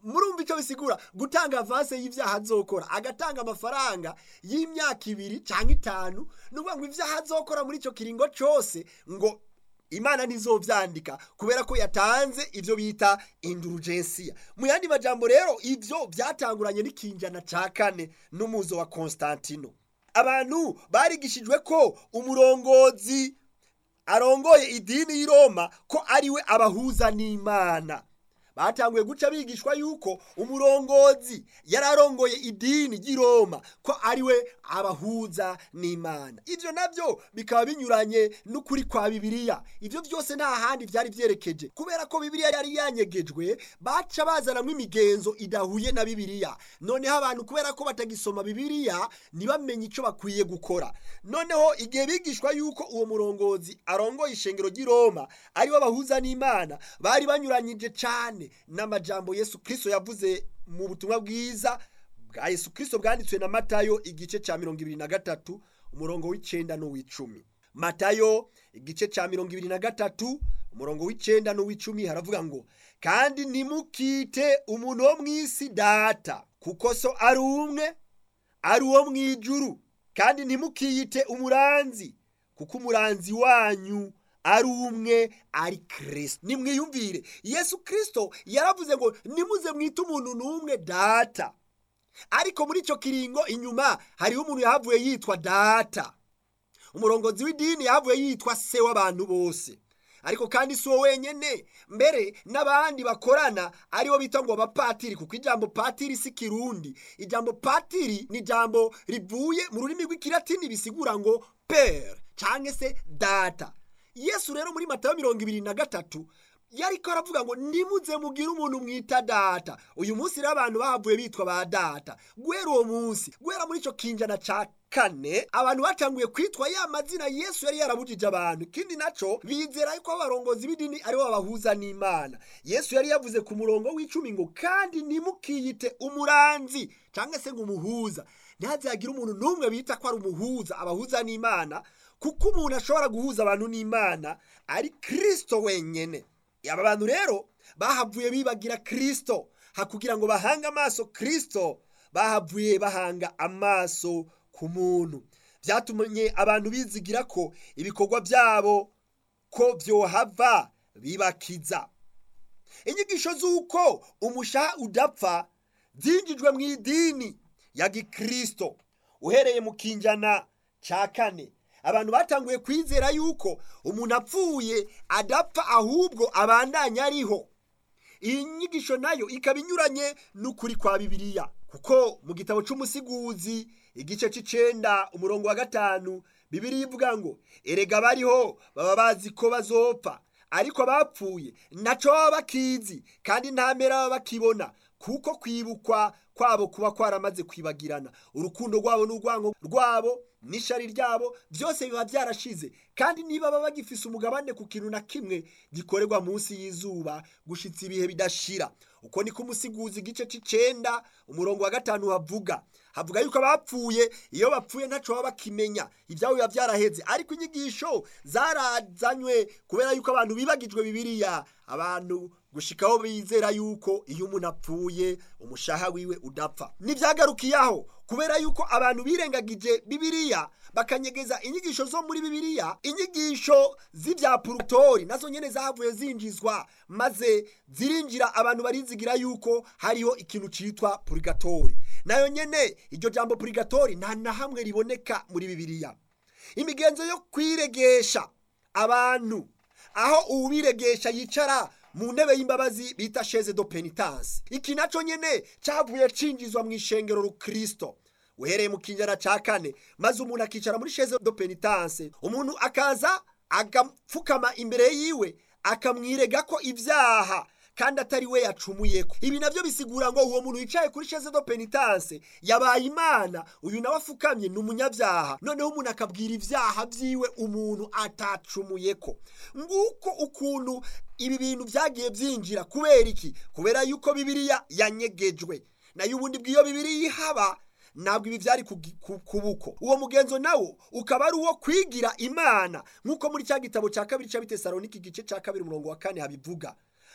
murumva icyo bisigura gutanga avance y'ivyaha azokora agatanga amafaranga y'imyaka ibiri canke itanu nuvuga ngo ivyaha azokora muri ico kiringo cose ngo Imana ntizovyandika kubera ko yatanze ivyo bita indulgensia. Mu yandi majambo rero ivyo byatanguranye n'ikinjana ca kane n'umuzo wa Constantino. Abantu barigishijwe ko umurongozi arongoye idini y'i Roma ko ariwe abahuza n'Imana. Batanguye guca bigishwa yuko umurongozi yararongoye idini y'i Roma ko ariwe abahuza n'Imana. Ivyo navyo bikaba binyuranye n'ukuri kwa Bibiliya. Ivyo byose nta handi vyari vyerekeje kubera ko Bibiliya yari yanyegejwe, baca bazanamwo imigenzo idahuye na Bibiliya. Noneho abantu kubera ko batagisoma Bibiliya ntibamenye ico bakwiye gukora. Noneho igihe bigishwa yuko uwo murongozi arongoye ishengero ry'i Roma ariwe abahuza n'Imana, bari banyuranyije cane n'amajambo Yesu Kristo yavuze mu butumwa bwiza bwa Yesu Kristo bwanditswe na Matayo igice ca mirongo ibiri na gatatu umurongo w'icenda n'uw'icumi. Matayo igice ca mirongo ibiri na gatatu umurongo w'icenda n'uw'icumi haravuga ngo, kandi ntimukite umuntu wo mw'isi data, kuko so ari umwe, ari uwo mw'ijuru. Kandi ntimukiyite umuranzi, kuko umuranzi wanyu ari umwe, ari Kristo. Nimwiyumvire, Yesu Kristo yaravuze ngo nimuze mwite umuntu n'umwe data, ariko muri ico kiringo inyuma hariho umuntu yahavuye yitwa data. Umurongozi w'idini yahavuye yitwa se w'abantu bose. Ariko kandi si uwo wenyene, mbere n'abandi bakorana aribo bita ngo abapatiri, kuko ijambo patiri si Kirundi. Ijambo patiri ni ijambo rivuye mu rurimi rw'ikilatini bisigura ngo pere canke se data. Yesu rero muri Matayo mirongo ibiri na gatatu yariko aravuga ngo nimuze mugire umuntu mwita data. Uyu munsi rero abantu bahavuye bitwa ba data. Guhera uwo munsi, guhera muri ico kinjana ca kane, abantu batanguye kwitwa ya mazina Yesu yari yarabujije abantu. Ikindi naco bizera yuko abarongozi b'idini aribo babahuza n'Imana. Yesu yari yavuze ku murongo w'icumi ngo, kandi ntimukiyite umuranzi canke se ngo umuhuza. Ntihazagira umuntu n'umwe bita ko ari umuhuza, abahuza n'Imana, kuko umuntu ashobora guhuza abantu n'Imana ari Kristo wenyene. Aba bantu rero bahavuye bibagira Kristo, hakugira ngo bahanga amaso Kristo, bahavuye bahanga amaso ku muntu. Vyatumye abantu bizigira ko ibikorwa byabo ko vyohava bibakiza. Inyigisho z'uko umushaha udapfa zinjijwe mu idini ya Gikristo uhereye mu kinjana ca kane. Abantu batanguye kwizera yuko umuntu apfuye adapfa ahubwo abandanya ariho. Iyi nyigisho nayo ikaba inyuranye n'ukuri kwa Bibiliya, kuko mu gitabo c'umusiguzi igice c'icenda umurongo wa gatanu Bibiliya ivuga ngo, erega bariho baba bazi ko bazopfa, ariko bapfuye naco baba bakizi, kandi nta mpera baba bakibona, kuko kwibukwa kwabo kuba kwaramaze kwibagirana. Urukundo rwabo n'urwango rwabo n'ishari ryabo byose biba byarashize, kandi niba baba bagifise umugabane ku kintu na kimwe gikorerwa munsi y'izuba gushitsa ibihe bidashira. Uko niko umusiguzi igice c'icenda umurongo wa gatanu havuga. Havuga yuko abapfuye iyo bapfuye ntaco baba bakimenya, ivyabo biba vyaraheze. Ariko inyigisho zarazanywe kubera yuko abantu bibagijwe Bibiliya, abantu gushikaho bizera yuko iyo umuntu apfuye umushaha wiwe udapfa. Nivyagarukiyaho kubera yuko abantu birengagije Bibiliya bakanyegeza inyigisho zo muri Bibiliya. Inyigisho z'ivya purgatori nazo nyene zahavuye zinjizwa, maze zirinjira abantu barizigira yuko hariho ikintu citwa purgatori. Nayo nyene iryo jambo purgatori nta na hamwe riboneka muri Bibiliya. Imigenzo yo kwiregesha abantu, aho uwiregesha yicara mu ntebe y'imbabazi bita chaise de pénitence, iki naco nyene cavuye cinjizwa mu ishengero rukristo uhereye mu kinjana ca kane. Maze umuntu akicara muri chaise de pénitence, umuntu akaza agapfukama imbere yiwe akamwirega ko ivyaha kandi atari we yacumuyeko. Ibi navyo bisigura ngo uwo muntu yicaye kuri chaise de pénitence yabaye Imana, uyu nawe afukamye ni umunyavyaha. Noneho umuntu akabwira ivyaha vyiwe umuntu atacumuyeko. Nguko ukuntu ibi bintu vyagiye vyinjira. Kubera iki? Kubera yuko Bibiliya yanyegejwe. Nayo ubundi bw'iyo Bibiliya ihaba ntabwo ibi vyari kubuko. Uwo mugenzo nawo ukaba ari uwo kwigira Imana, nkuko muri cya gitabo ca kabiri c'Abitesalonike igice ca kabiri umurongo wa kane habivuga.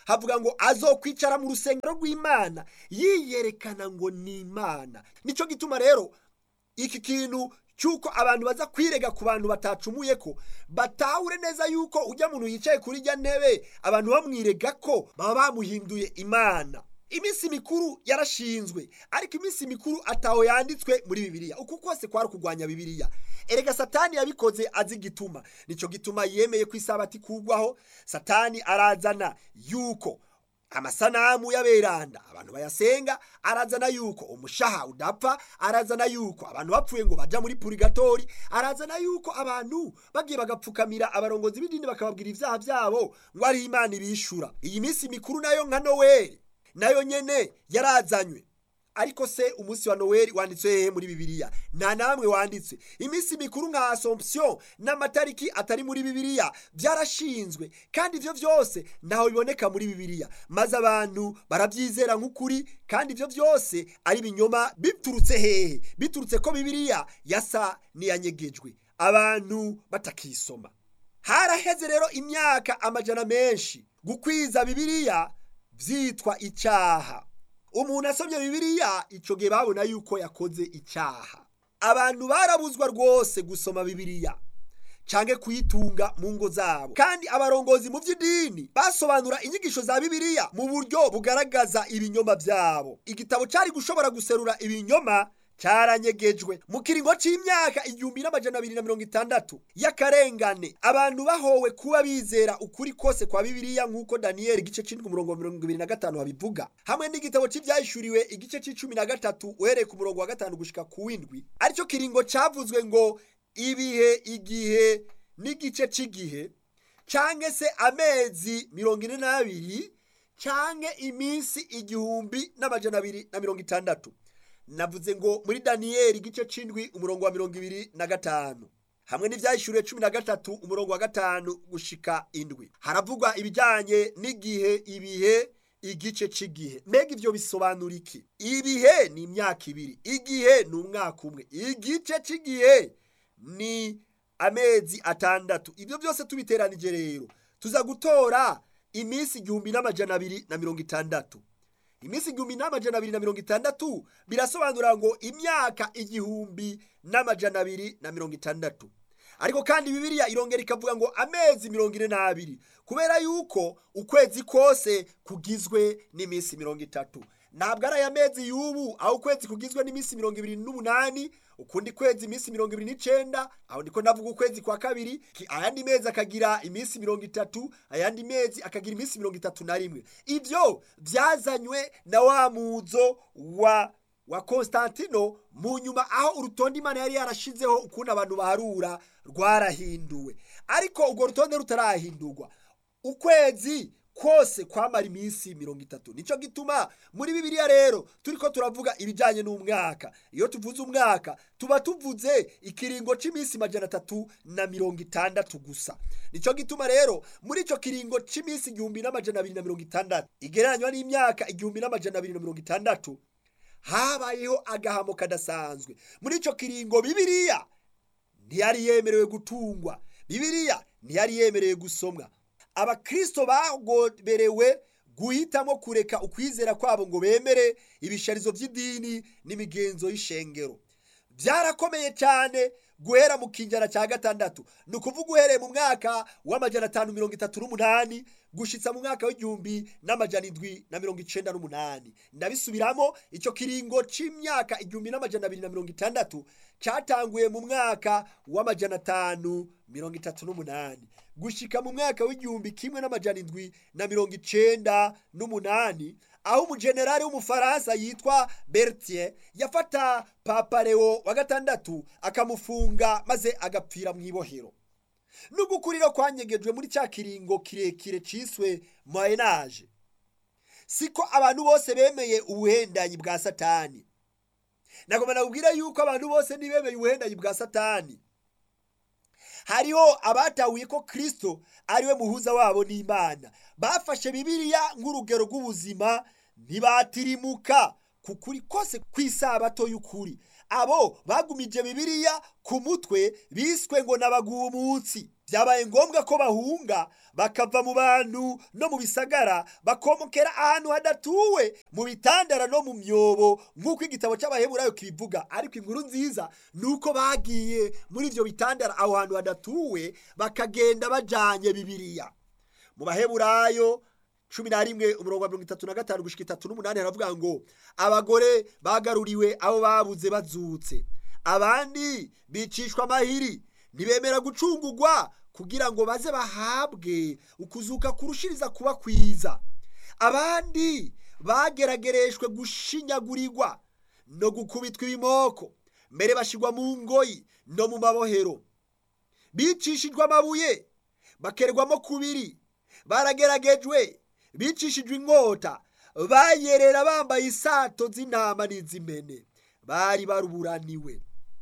havuga ngo azokwicara mu rusengero rw'Imana yiyerekana ngo ni Imana. Nico gituma rero iki kintu cyuko abantu baza kwirega ku bantu batacumuye ko batahure neza yuko ujya muntu yicaye kuri rya ntebe abantu bamwirega ko baba bamuhinduye Imana. Iminsi mikuru yarashinzwe, ariko iminsi mikuru ataho yanditswe muri Bibiliya. Uku kose kwari kugwanya Bibiliya. Erega Satani yabikoze azi gituma. Nico gituma yemeye ku isabati kugwaho. Satani arazana yuko amasanamu y'aberanda abantu bayasenga, arazana yuko umushaha udapfa, arazana yuko abantu bapfuye ngo baja muri purigatori, arazana yuko abantu bagiye bagapfukamira abarongozi b'idini bakababwira ivyaha byabo ngo ari Imana ibishura. Iyi minsi mikuru nayo nka Noel nayo nyene yarazanywe. Ariko se umunsi wa Noel wanditswe hehe muri Bibiliya? Nta namwe wanditswe. Iminsi mikuru nka Assomption n'amatariki atari muri Bibiliya byarashinzwe, kandi ivyo vyose ntaho biboneka muri Bibiliya, maze abantu barabyizera nk'ukuri, kandi ivyo vyose ari binyoma. Biturutse hehe? Biturutse ko Bibiliya yasa niyanyegejwe, abantu batakisoma. Haraheze rero imyaka amajana menshi gukwiza Bibiliya vyitwa icaha. Umuntu asomye Bibiliya ico gihe babona yuko yakoze icyaha. Abantu barabuzwa rwose gusoma Bibiliya canke kuyitunga mu ngo zabo, kandi abarongozi mu by'idini basobanura inyigisho za Bibiliya mu buryo bugaragaza ibinyoma byabo. Igitabo cari gushobora guserura ibinyoma caranyegejwe. Mu kiringo c'imyaka igihumbi n'amajana abiri na mirongo itandatu y'akarengane, abantu bahowe kuba bizera ukuri kose kwa Bibiliya nk'uko Daniel igice c'indwi umurongo wa mirongo ibiri na gatanu habivuga, hamwe n'igitabo c'ivyahishuriwe igice c'icumi na gatatu uhereye ku murongo wa gatanu gushika ku w'indwi, arico kiringo cavuzwe ngo ibihe, igihe n'igice c'igihe, canke se amezi mirongo ine n'abiri, canke iminsi igihumbi n'amajana abiri na mirongo itandatu. Navuze ngo muri Daniel igice c'indwi umurongo wa mirongo ibiri na gatanu, hamwe n'ivyahishuriwe cumi na gatatu umurongo wa gatanu gushika indwi, haravugwa ibijanye n'igihe, ibihe, igice c'igihe. Mbega ivyo bisobanura iki? Ibihe ni imyaka ibiri, igihe ni umwaka umwe, igice c'igihe ni amezi atandatu. Ivyo byose tubiteranije rero tuza gutora iminsi igihumbi n'amajana abiri na mirongo itandatu. Iminsi igihumbi n'amajana abiri na mirongo itandatu birasobanura ngo imyaka igihumbi n'amajana abiri na mirongo itandatu. Ariko kandi Bibiliya irongera ikavuga ngo amezi mirongo ine n'abiri, kubera yuko ukwezi kose kugizwe n'iminsi mirongo itatu. Ntabwo ari aya mezi y'ubu aho ukwezi kugizwe n'iminsi mirongo ibiri n'umunani, ukundi kwezi iminsi mirongo ibiri n'icenda, aho ndiko navuga ukwezi kwa kabiri, ayandi mezi akagira iminsi mirongo itatu, ayandi mezi akagira iminsi mirongo itatu na rimwe. Ivyo vyazanywe na wa muzo wa wa Konstantino mu nyuma, aho urutonde Imana yari yarashizeho ukuntu abantu baharura rwarahinduwe. Ariko urwo rutonde rutarahindurwa, ukwezi kose kwamara iminsi mirongo itatu. Nico gituma muri Bibiliya rero turiko turavuga ibijanye n'umwaka. Iyo tuvuze umwaka tuba tuvuze ikiringo c'iminsi majana atatu na mirongo itandatu gusa. Nico gituma rero muri ico kiringo c'iminsi igihumbi n'amajana abiri na mirongo itandatu igereranywa n'imyaka igihumbi n'amajana abiri na mirongo itandatu, habayeho agahamo kadasanzwe. Muri ico kiringo Bibiliya ntiyari yemerewe gutungwa, Bibiliya ntiyari yemerewe gusomwa. Abakristo bagoberewe guhitamo kureka ukwizera kwabo ngo bemere ibisharizo by'idini n'imigenzo y'ishengero. Byarakomeye cyane guhera mu kinjana cya gatandatu, ni ukuvuga uhereye mu mwaka w'amajana atanu mirongo itatu n'umunani gushitsa mu mwaka w'igihumbi n'amajana indwi na mirongo icenda n'umunani. Ndabisubiramo, ico kiringo c'imyaka igihumbi n'amajana abiri na mirongo itandatu catanguye mu mwaka w'amajana atanu mirongo itatu n'umunani gushika mu mwaka w'igihumbi kimwe n'amajana indwi na mirongo icenda n'umunani, aho umujenerali w'umufaransa yitwa Berthier yafata Papa Leo wa gatandatu akamufunga maze agapfira mu ibohero. N'ugukuriro kwanyegejwe muri cya kiringo kirekire ciswe Moyen Age. Siko abantu bose bemeye ubuhendanyi bwa Satani. Nagomba nakubwira yuko abantu bose ntibemeye ubuhendanyi bwa Satani. Hariho abatahuye ko Kristo ariwe muhuza wabo n'Imana. Bafashe Bibiliya nk'urugero rw'ubuzima, ntibatirimuka kukuri kose kw'isabato y'ukuri. abo bagumije Bibiliya ku mutwe biswe ngo n'abagumutsi. Byabaye ngombwa ko bahunga bakava mu bantu no mu bisagara bakomokera ahantu hadatuwe mu bitandara no mu myobo nk'uko igitabo cy'Abaheburayo kibivuga. Ariko inkuru nziza nuko bagiye muri ivyo bitandara aho hantu hadatuwe bakagenda bajanye Bibiliya. Mu Baheburayo cumi na rimwe umurongo wa mirongo itatu na gatanu gushika itatu n'umunani haravuga ngo abagore bagaruriwe abo babuze bazutse, abandi bicishwa amahiri ntibemera gucungurwa kugira ngo baze bahabwe ukuzuka kurushiriza kuba kwiza, abandi bageragereshwe gushinyagurirwa no gukubitwa ibimoko, mbere bashirwa mu ngoyi no mu mabohero, bicishijwe amabuye bakerwamo kubiri, barageragejwe bicishijwe inkota, bayerera bambaye isato z'intama n'iz'imene, bari baruburaniwe.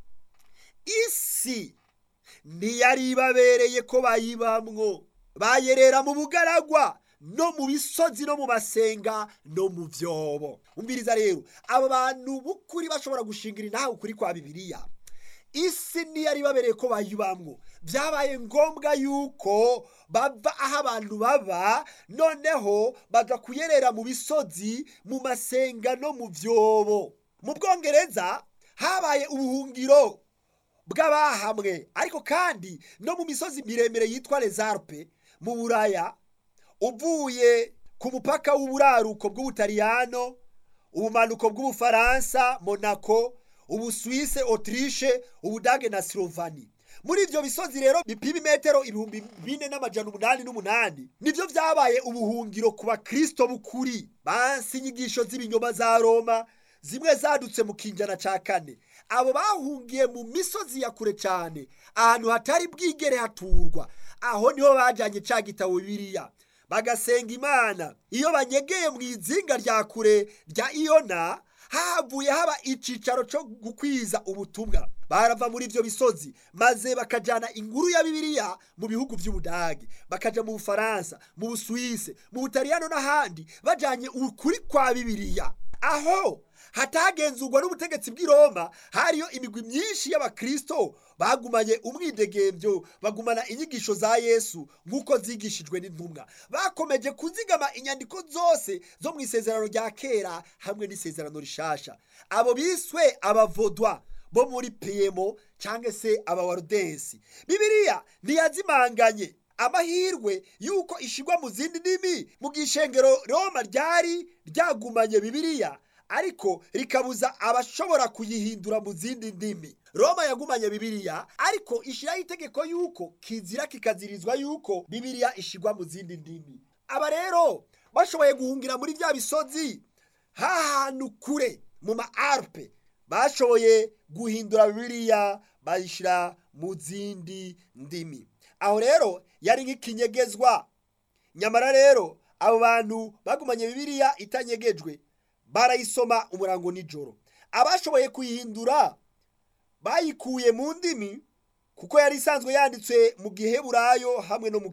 Isi ntiyari ibabereye ko bayibamwo, bayerera mu bugaragwa no mu bisozi no mu masenga no mu vyobo. Umviriza rero, abo bantu bukuri bashobora gushingira intahe ukuri kwa Bibiliya. Isi ntiyari ibabereye ko bayibamwo, byabaye ngombwa yuko bava aho abantu baba, noneho baja kuyerera mu bisozi, mu masenga no mu vyobo. Mu Bwongereza habaye ubuhungiro bw'abahamwe, ariko kandi no mu misozi miremire yitwa Les Alpes mu Buraya, uvuye ku mupaka w'uburaruko bw'Ubutaliyano, ubumanuko bw'Ubufaransa, Monaco, Ubusuwise, Autriche, Ubudage na Slovani. Muri ivyo bisozi rero bipima imetero ibihumbi bine n'amajana umunani n'umunani nivyo vyabaye ubuhungiro ku bakristo bukuri bansi inyigisho z'ibinyoma za Roma, zimwe zadutse mu kinjana ca kane. Abo bahungiye mu misozi ya kure cyane, ahantu hatari bwigere haturwa. Aho niho bajanye ca gitabo Bibiliya bagasenga Imana. Iyo banyegeye mu izinga rya kure rya Iona, havuye haba icicaro cyo gukwiza ubutumwa. Barava muri ivyo bisozi maze bakajana inkuru ya Bibiliya mu bihugu vy'Ubudage, bakaja mu Bufaransa, mu Busuwise, mu Butaliyano n'ahandi bajanye ukuri kwa Bibiliya. Aho hatagenzurwa n'ubutegetsi bw'i Roma, hariyo imigwi myinshi y'abakristo bagumanye umwidegemvyo, bagumana inyigisho za Yesu nk'uko zigishijwe n'intumwa. Bakomeje kuzigama inyandiko zose zo mu isezerano rya kera hamwe n'isezerano rishasha. Abo biswe abavodwa bo muri Piemo cyangwa se abawarudensi. Bibiliya ntiyazimanganye. Amahirwe yuko ishigwa mu zindi ndimi mu gishengero Roma ryari ryagumanye Bibiliya, ariko rikabuza abashobora kuyihindura mu zindi ndimi. Roma yagumanye Bibiliya, ariko ishiraho itegeko yuko kizira kikazirizwa yuko Bibiliya ishigwa mu zindi ndimi. Aba rero bashoboye guhungira muri vya bisozi hahantu kure mu ma Alpe, bashoboye guhindura Bibiliya bayishira mu zindi ndimi. Aho rero yari nk'ikinyegezwa. Nyamara rero abo bantu bagumanye Bibiliya itanyegejwe barayisoma umurango nijoro. Abashoboye kuyihindura bayikuye mu ndimi kuko yari isanzwe yanditswe mu Giheburayo hamwe no mu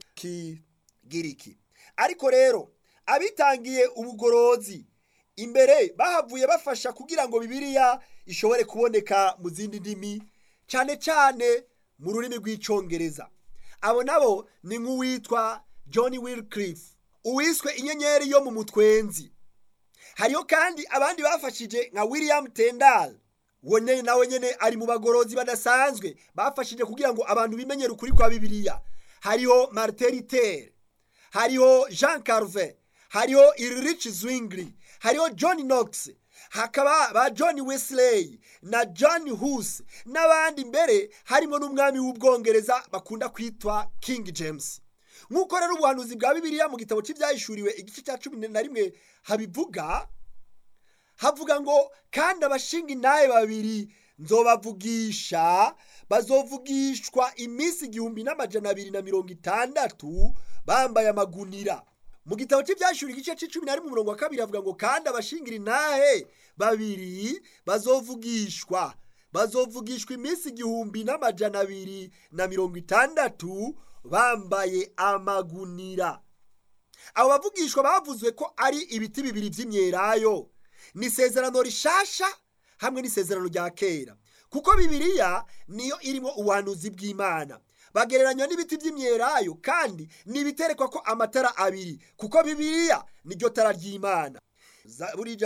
Kigiriki. Ariko rero abitangiye ubugorozi imbere bahavuye bafasha kugira ngo Bibiliya ishobore kuboneka mu zindi ndimi, cyane cyane mu rurimi rw'icongereza. Abo nabo ni nk'uwitwa John Wycliffe, uwiswe inyenyeri yo mu mutwenzi. Hariyo kandi abandi bafashije nka William Tyndale, wone nawe nyene ari mu bagorozi badasanzwe bafashije kugira ngo abantu bimenyere ukuri kwa Bibiliya. Hariho Martin Luther, hariho Jean Calvin, hariho Ulrich Zwingli, hariho John Knox, hakaba ba John Wesley na John Hus n'abandi, mbere harimo n'umwami w'Ubwongereza bakunda kwitwa King James. Nk'uko rero ubuhanuzi bwa Bibiliya mu gitabo cy'ibyahishuriwe igice cya cumi na rimwe habivuga, havuga ngo kandi abashinga intahe babiri nzobavugisha, bazovugishwa iminsi igihumbi n'amajana abiri na mirongo itandatu bambaye amagunira. Mu gitabo cy'ibyahishuriwe igice c'icumi na rimwe umurongo wa kabiri havuga ngo kandi abashingira intahe babiri bazovugishwa, bazovugishwa iminsi igihumbi n'amajana abiri na mirongo itandatu bambaye amagunira. Abo bavugishwa bavuzwe ko ari ibiti bibiri vy'imyelayo, ni isezerano rishasha hamwe n'isezerano rya kera. kuko Bibiliya niyo irimo ubuhanuzi bw'Imana. Bagereranywa n'ibiti by'imyelayo kandi nibiterekwa ko amatara abiri, kuko Bibiliya niryo tara ry'Imana.